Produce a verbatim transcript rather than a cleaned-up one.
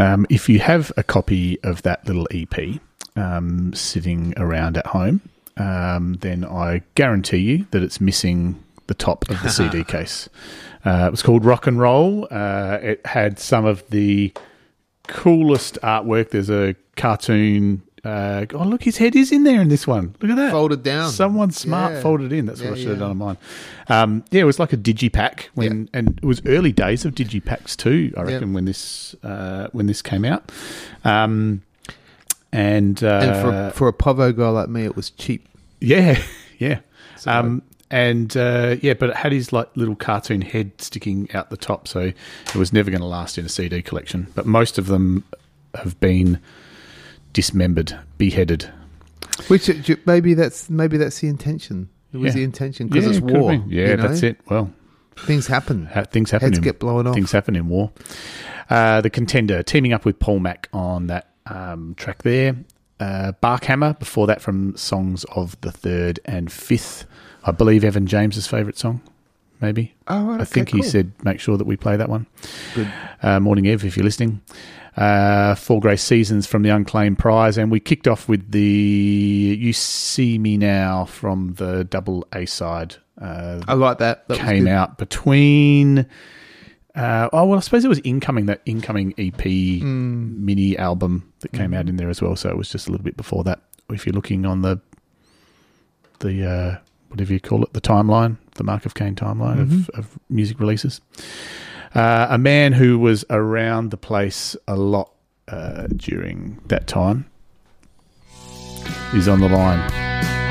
Um, if you have a copy of that little E P um, sitting around at home, um, then I guarantee you that it's missing the top of the C D case. Uh, it was called Rock and Roll. Uh, it had some of the coolest artwork. There's a cartoon. Uh, oh, look, his head is in there in this one. Look at that. Folded down. Someone smart Yeah. folded in. That's Yeah, what I should have yeah. done on mine. Um, yeah, it was like a digipack when, Yeah. and it was early days of digipacks too. I reckon Yeah. when this uh, when this came out, um, and, uh, And for, for a Povo guy like me, it was cheap. yeah, yeah, So, um, and uh, yeah, but it had his like little cartoon head sticking out the top, so it was never going to last in a C D collection. But most of them have been dismembered, beheaded. Which uh, maybe that's maybe that's the intention. It was Yeah. the intention because it's it could have war. been. Yeah, you know? that's it. Well, Things happen. ha- things happen. Heads in, get blown off. Things happen in war. Uh, the Contender teaming up with Paul Mac on that um, track there. Uh, Barkhammer before that from Songs of the Third and Fifth. I believe Evan James's favourite song. Maybe. Oh, right, I okay, think he cool. said make sure that we play that one. Good. Uh, Morning Eve, if you're listening. Uh, Four Grey Seasons from the Unclaimed Prize, and we kicked off with the You See Me Now from the double A side. Uh, I like that. That was came good. out between. Uh, oh well, I suppose it was incoming that incoming E P Mm. mini album that came out in there as well. So it was just a little bit before that. If you're looking on the the uh, whatever you call it, the timeline, the Mark of Cain timeline Mhm. of, of music releases. Uh, a man who was around the place a lot uh, during that time is on the line.